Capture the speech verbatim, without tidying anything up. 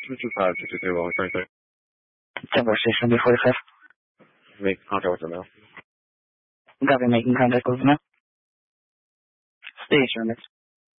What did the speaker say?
two two five, two two three, one thirty-three. Temple Station, B forty-five. Make contact with the mail. Copy, making contact with the mail. Station,